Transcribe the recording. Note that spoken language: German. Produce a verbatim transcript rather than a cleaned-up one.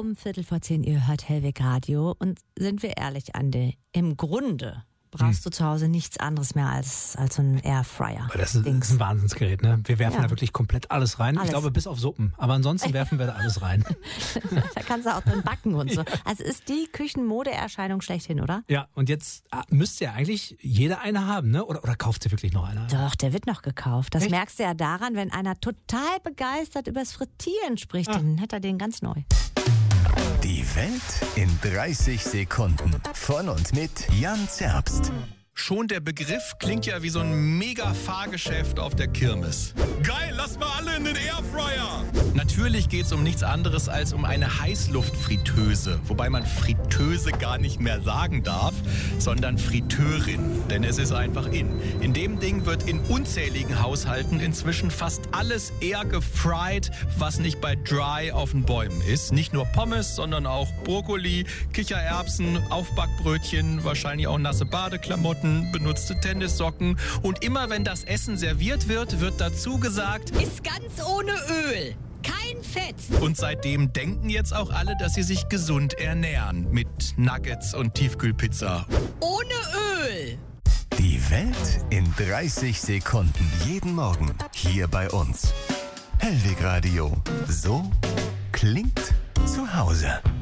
um Viertel vor zehn, ihr hört Hellweg Radio. Und sind wir ehrlich, Andi, im Grunde brauchst hm. du zu Hause nichts anderes mehr als, als so ein Airfryer. Aber das ist, ist ein Wahnsinnsgerät, ne? Wir werfen ja. da wirklich komplett alles rein. Alles. Ich glaube, bis auf Suppen. Aber ansonsten werfen wir da alles rein. Da kannst du auch drin backen und so. Ja. Also ist die Küchenmodeerscheinung schlechthin, oder? Ja, und jetzt müsste ja eigentlich jeder eine haben, ne? Oder, oder kauft ihr wirklich noch eine? Doch, der wird noch gekauft. Das Echt? merkst du ja daran, wenn einer total begeistert übers Frittieren spricht, Ah. dann hat er den ganz neu. Die Welt in dreißig Sekunden. Von und mit Jan Zerbst. Schon der Begriff klingt ja wie so ein Mega-Fahrgeschäft auf der Kirmes. Geil, lass mal alle in den Airfryer! Natürlich geht es um nichts anderes als um eine Heißluftfritteuse. Wobei man Fritteuse gar nicht mehr sagen darf, sondern Fritteurin. Denn es ist einfach in. In dem Ding wird in unzähligen Haushalten inzwischen fast alles eher gefried, was nicht bei Dry auf den Bäumen ist. Nicht nur Pommes, sondern auch Brokkoli, Kichererbsen, Aufbackbrötchen, wahrscheinlich auch nasse Badeklamotten, benutzte Tennissocken. Und immer wenn das Essen serviert wird, wird dazu gesagt, Ist ganz ohne Öl. Kein Fett. und seitdem denken jetzt auch alle, dass sie sich gesund ernähren. Mit Nuggets und Tiefkühlpizza. Ohne Öl. Die Welt in dreißig Sekunden. Jeden Morgen hier bei uns. Hellweg Radio. So klingt zu Hause.